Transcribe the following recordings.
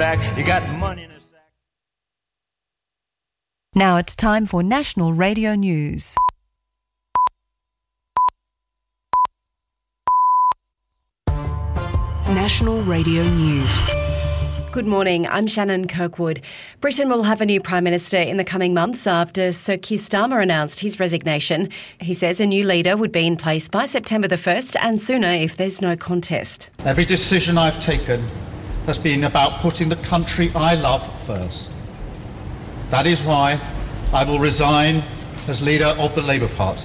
back. You got money in a sack. Now it's time for National Radio News. National Radio News. Good morning, I'm Shannon Kirkwood. Britain will have a new Prime Minister in the coming months after Sir Keir Starmer announced his resignation. He says a new leader would be in place by September the 1st and sooner if there's no contest. Every decision I've taken has been about putting the country I love first. That is why I will resign as leader of the Labour Party.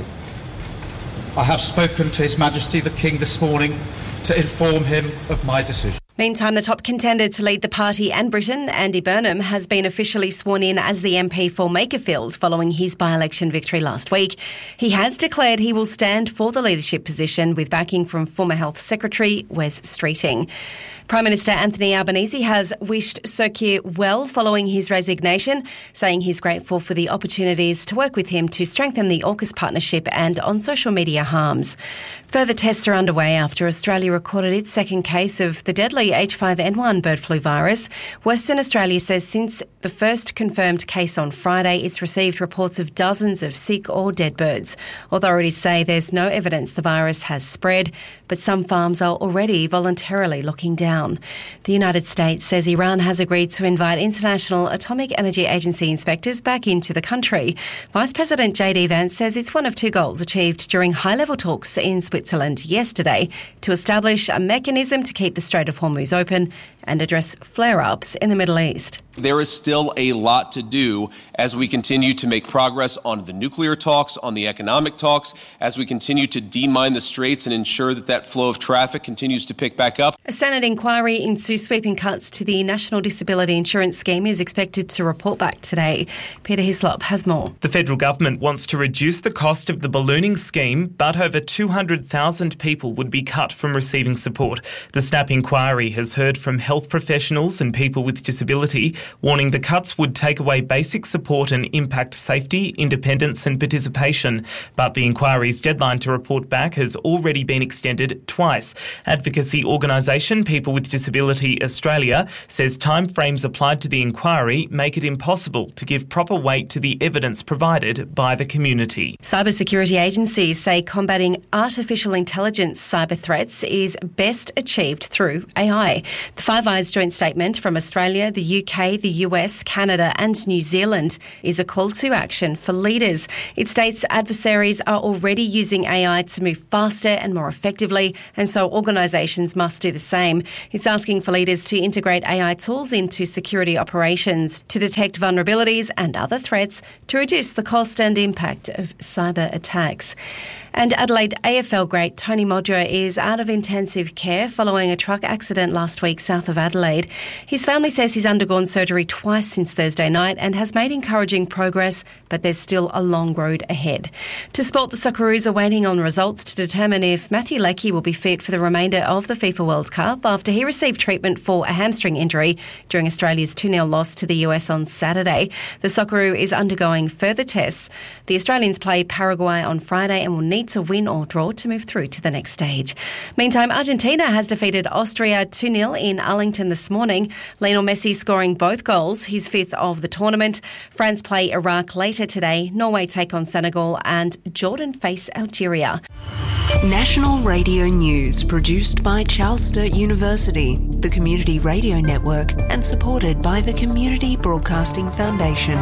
I have spoken to His Majesty the King this morning to inform him of my decision. Meantime, the top contender to lead the party and Britain, Andy Burnham, has been officially sworn in as the MP for Makerfield following his by-election victory last week. He has declared he will stand for the leadership position with backing from former Health Secretary Wes Streeting. Prime Minister Anthony Albanese has wished Sir Keir well following his resignation, saying he's grateful for the opportunities to work with him to strengthen the AUKUS partnership and on social media harms. Further tests are underway after Australia recorded its second case of the deadly H5N1 bird flu virus. Western Australia says since the first confirmed case on Friday, it's received reports of dozens of sick or dead birds. Authorities say there's no evidence the virus has spread, but some farms are already voluntarily locking down. The United States says Iran has agreed to invite International Atomic Energy Agency inspectors back into the country. Vice President JD Vance says it's one of two goals achieved during high-level talks in Switzerland yesterday to establish a mechanism to keep the Strait of Hormuz open and address flare-ups in the Middle East. There is still a lot to do as we continue to make progress on the nuclear talks, on the economic talks, as we continue to demine the straits and ensure that that flow of traffic continues to pick back up. A Senate inquiry into sweeping cuts to the National Disability Insurance Scheme is expected to report back today. Peter Hislop has more. The federal government wants to reduce the cost of the ballooning scheme, but over 200,000 people would be cut from receiving support. The SNAP inquiry has heard from health professionals and people with disability, warning the cuts would take away basic support and impact safety, independence and participation. But the inquiry's deadline to report back has already been extended twice. Advocacy organisation People with Disability Australia says timeframes applied to the inquiry make it impossible to give proper weight to the evidence provided by the community. Cybersecurity agencies say combating artificial intelligence cyber threats is best achieved through AI. The Five Eyes joint statement from Australia, the UK, the US, Canada and New Zealand is a call to action for leaders. It states adversaries are already using AI to move faster and more effectively, and so organisations must do the same. It's asking for leaders to integrate AI tools into security operations to detect vulnerabilities and other threats to reduce the cost and impact of cyber attacks. And Adelaide AFL great Tony Modra is out of intensive care following a truck accident last week south of Adelaide. His family says he's undergone surgery twice since Thursday night and has made encouraging progress, but there's still a long road ahead. To sport, the Socceroos are waiting on results to determine if Matthew Leckie will be fit for the remainder of the FIFA World Cup after he received treatment for a hamstring injury during Australia's 2-0 loss to the US on Saturday. The Socceroo is undergoing further tests. The Australians play Paraguay on Friday and will need to win or draw to move through to the next stage. Meantime, Argentina has defeated Austria 2-0 in Arlington this morning. Lionel Messi scoring both goals, his fifth of the tournament. France play Iraq later today, Norway take on Senegal and Jordan face Algeria. National Radio News produced by Charles Sturt University, the Community Radio Network, and supported by the Community Broadcasting Foundation.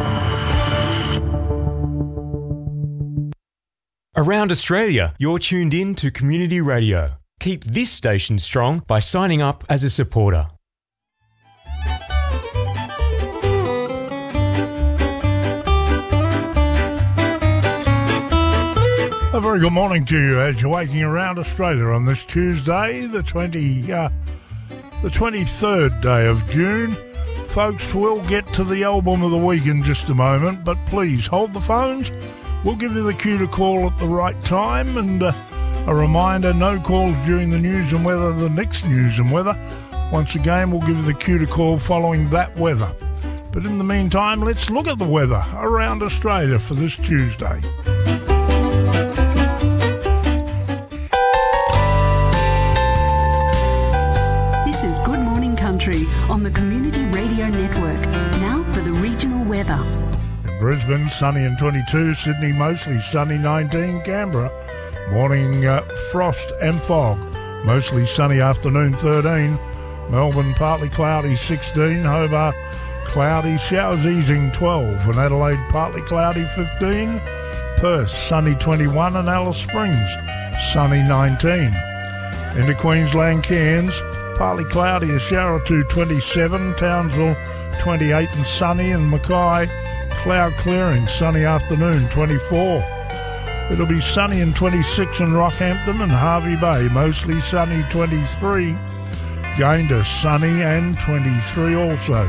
Around Australia, you're tuned in to Community Radio. Keep this station strong by signing up as a supporter. A very good morning to you as you're waking around Australia on this Tuesday, the 23rd day of June. Folks, we'll get to the album of the week in just a moment, but please hold the phones. We'll give you the cue to call at the right time, and a reminder, no calls during the news and weather, the next news and weather. Once again, we'll give you the cue to call following that weather. But in the meantime, let's look at the weather around Australia for this Tuesday. Country on the Community Radio Network. Now for the regional weather. In Brisbane, sunny and 22. Sydney, mostly sunny, 19. Canberra, morning frost and fog. Mostly sunny, afternoon, 13. Melbourne, partly cloudy, 16. Hobart, cloudy, showers easing, 12. And Adelaide, partly cloudy, 15. Perth, sunny, 21. And Alice Springs, sunny, 19. Into Queensland, Cairns, partly cloudy, a shower or two, 27. Townsville, 28 and sunny. And Mackay, cloud clearing, sunny afternoon, 24. It'll be sunny and 26 in Rockhampton and Hervey Bay, mostly sunny, 23. Gayndah, sunny and 23 also.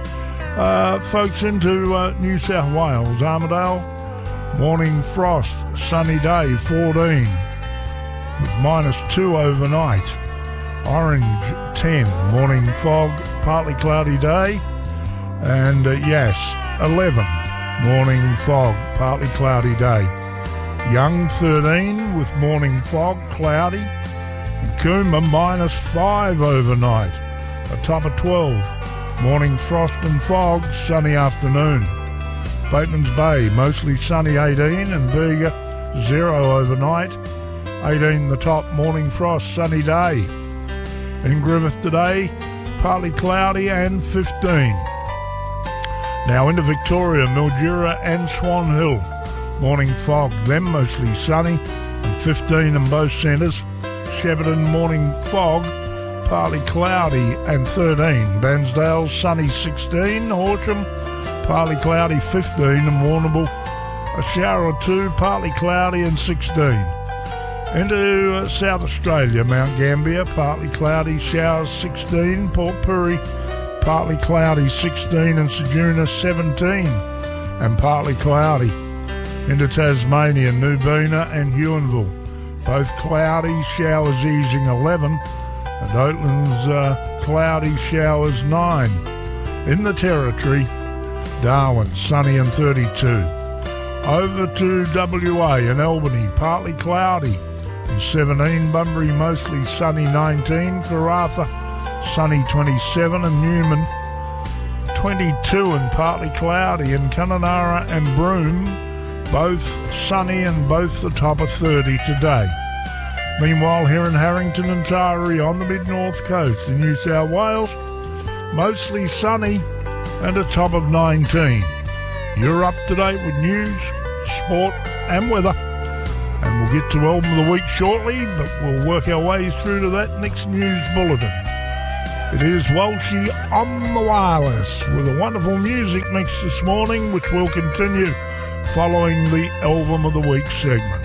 Folks into New South Wales, Armidale, morning frost, sunny day, 14. With -2 overnight. Orange, 10. Morning fog, partly cloudy day. And Yass, 11. Morning fog, partly cloudy day. Young, 13. With morning fog, cloudy. And Coombe, -5 overnight. A top of 12. Morning frost and fog, sunny afternoon. Bateman's Bay, mostly sunny, 18. And Bega, 0 overnight. 18 the top, morning frost, sunny day. In Griffith today, partly cloudy and 15. Now into Victoria, Mildura and Swan Hill. Morning fog, them mostly sunny and 15 in both centres. Shepparton, morning fog, partly cloudy and 13. Bansdale, sunny, 16. Horsham, partly cloudy, 15. And Warrnambool, a shower or two, partly cloudy and 16. Into South Australia, Mount Gambier, partly cloudy, showers, 16. Port Pirie, partly cloudy, 16. And Ceduna, 17. And partly cloudy. Into Tasmania, Nubina and Huonville, both cloudy, showers easing, 11. And Oatlands, cloudy, showers, 9. In the Territory, Darwin, sunny and 32. Over to WA and Albany, partly cloudy and 17. Bunbury, mostly sunny, 19. Karratha, sunny, 27. And Newman, 22 and partly cloudy. And Kununurra and Broome, both sunny and both the top of 30 today. Meanwhile, here in Harrington and Taree on the mid-north coast in New South Wales, mostly sunny and a top of 19. You're up to date with news, sport and weather. And we'll get to Album of the Week shortly, but we'll work our way through to that next news bulletin. It is Walshy on the wireless with a wonderful music mix this morning, which will continue following the Album of the Week segment.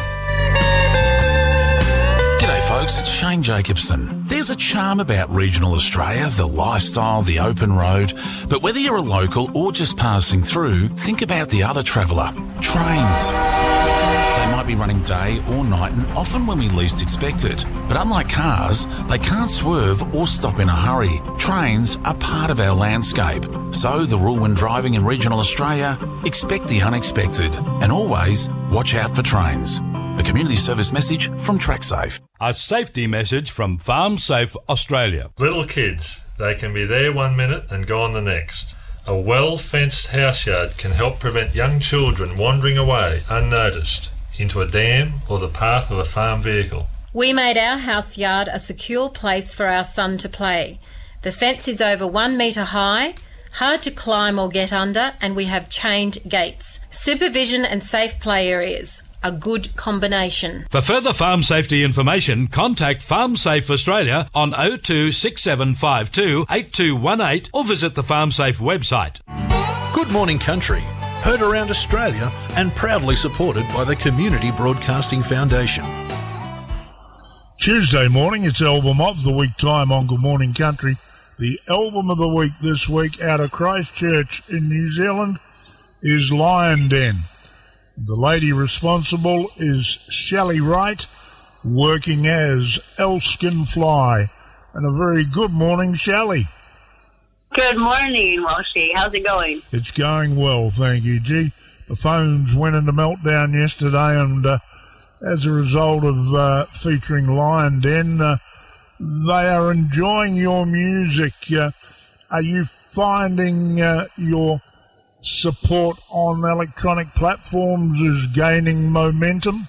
G'day folks, it's Shane Jacobson. There's a charm about regional Australia, the lifestyle, the open road, but whether you're a local or just passing through, think about the other traveller, trains. They might be running day or night and often when we least expect it. But unlike cars, they can't swerve or stop in a hurry. Trains are part of our landscape. So the rule when driving in regional Australia, expect the unexpected and always watch out for trains. A community service message from TrackSafe. A safety message from Farm Safe Australia. Little kids, they can be there 1 minute and gone the next. A well-fenced house yard can help prevent young children wandering away unnoticed into a dam or the path of a farm vehicle. We made our house yard a secure place for our son to play. The fence is over 1 metre high, hard to climb or get under, and we have chained gates. Supervision and safe play areas. A good combination. For further farm safety information, contact Farm Safe Australia on 026752 8218 or visit the Farm Safe website. Good morning, country. Heard around Australia and proudly supported by the Community Broadcasting Foundation. Tuesday morning, it's Album of the Week time on Good Morning Country. The Album of the Week this week out of Christchurch in New Zealand is Lion Den. The lady responsible is Shelley Wright, working as Elskin Fly. And a very good morning, Shelley. Good morning, Walshy. How's it going? It's going well, thank you. Gee, the phones went into meltdown yesterday, and as a result of featuring Lion Den, they are enjoying your music. are you finding your support on electronic platforms is gaining momentum?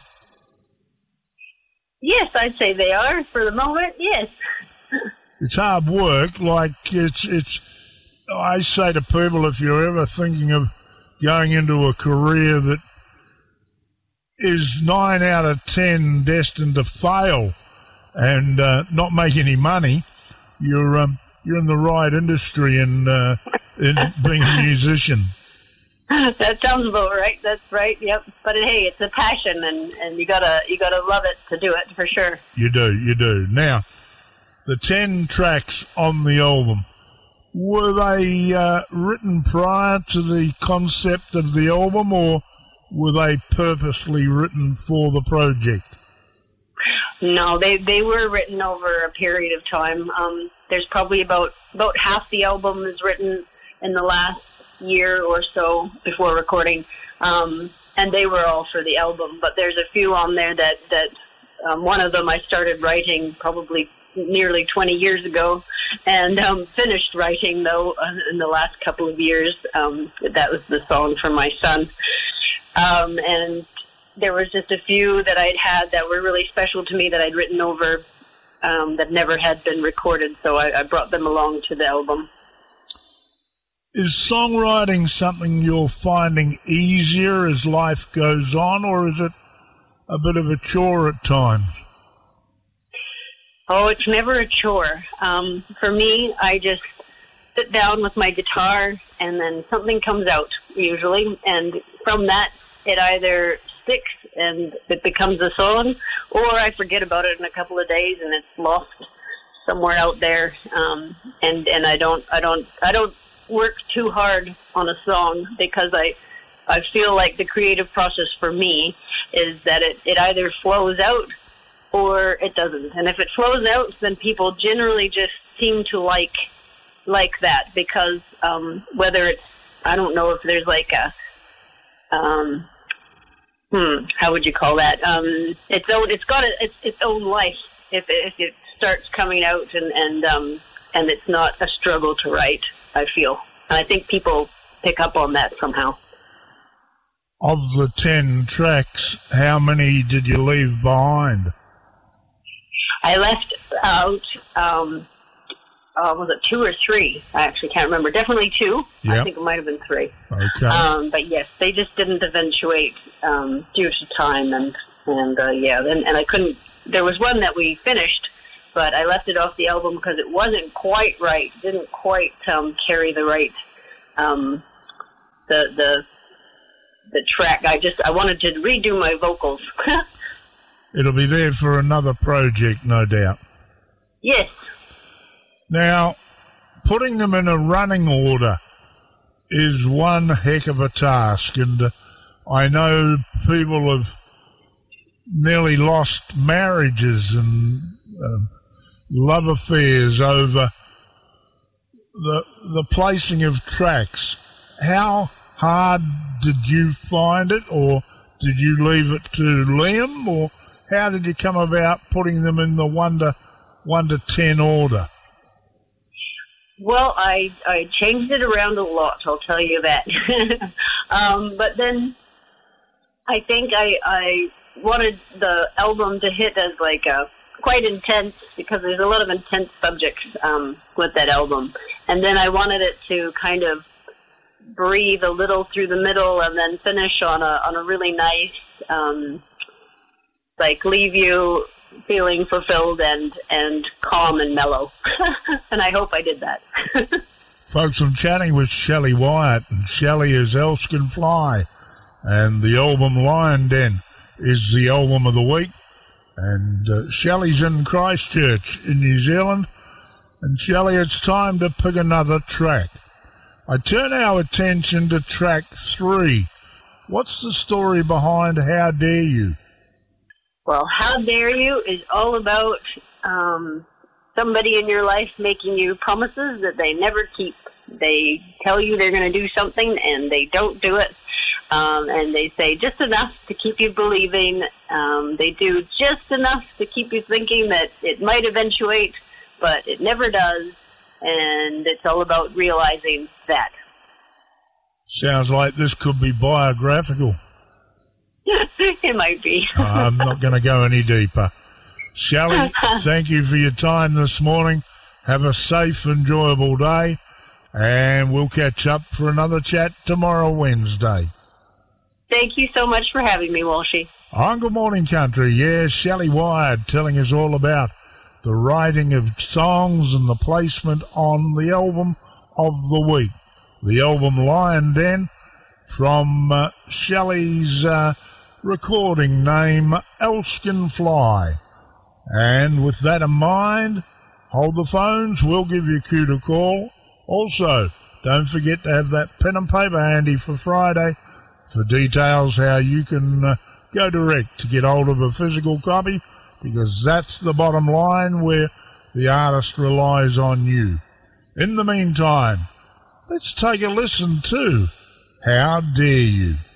Yes, I'd say they are for the moment. Yes. It's hard work. Like it's. I say to people, if you're ever thinking of going into a career that is 9 out of 10 destined to fail and not make any money, you're in the right industry in being a musician. That sounds about right. That's right. Yep. But hey, it's a passion, and you gotta love it to do it for sure. You do. Now, the 10 tracks on the album, were they written prior to the concept of the album, or were they purposely written for the project? No, they were written over a period of time. There's probably about half the album is written in the last year or so before recording, and they were all for the album. But there's a few on there that one of them I started writing probably nearly 20 years ago, and finished writing though in the last couple of years. That was the song for my son, and there was just a few that I'd had that were really special to me that I'd written over that never had been recorded, so I brought them along to the album. Is songwriting something you're finding easier as life goes on, or is it a bit of a chore at times? Oh, it's never a chore. For me, I just sit down with my guitar and then something comes out, usually, and from that it either sticks and it becomes a song, or I forget about it in a couple of days and it's lost somewhere out there. And I don't work too hard on a song, because I feel like the creative process for me is that it either flows out or it doesn't. And if it flows out, then people generally just seem to like that, because whether it's, I don't know if there's like a how would you call that? It's got its own life if it starts coming out and it's not a struggle to write, I feel. And I think people pick up on that somehow. Of the 10 tracks, how many did you leave behind? I left out, was it 2 or 3? I actually can't remember. Definitely 2. Yep. I think it might have been 3. Okay. But yes, they just didn't eventuate due to time, and I couldn't. There was one that we finished, but I left it off the album because it wasn't quite right. Didn't quite carry the right the track. I wanted to redo my vocals. It'll be there for another project, no doubt. Yes. Now, putting them in a running order is one heck of a task, and I know people have nearly lost marriages and love affairs over the placing of tracks. How hard did you find it, or did you leave it to Liam, or how did you come about putting them in the 1 to 10 order? Well, I changed it around a lot, I'll tell you that. But then I think I wanted the album to hit as like quite intense, because there's a lot of intense subjects with that album. And then I wanted it to kind of breathe a little through the middle and then finish on a really nice, like leave you feeling fulfilled and calm and mellow. And I hope I did that. Folks, I'm chatting with Shelley Wyatt, and Shelley is Else Can Fly, and the album Lion Den is the album of the week. And Shelley's in Christchurch in New Zealand. And Shelley, it's time to pick another track. I turn our attention to track 3. What's the story behind How Dare You? Well, How Dare You is all about somebody in your life making you promises that they never keep. They tell you they're going to do something and they don't do it. And they say just enough to keep you believing. They do just enough to keep you thinking that it might eventuate, but it never does. and it's all about realizing that. Sounds like this could be biographical. It might be. I'm not going to go any deeper. Shelley, thank you for your time this morning. Have a safe, enjoyable day, and we'll catch up for another chat tomorrow, Wednesday. Thank you so much for having me, Walshy. On Good Morning Country, yes, Shelley Wired telling us all about the writing of songs and the placement on the album of the week. The album Lion Den from Shelley's recording name, Elskin Fly. And with that in mind, hold the phones, we'll give you a cue to call. Also, don't forget to have that pen and paper handy for Friday for details how you can go direct to get hold of a physical copy, because that's the bottom line where the artist relies on you. In the meantime, let's take a listen to How Dare You.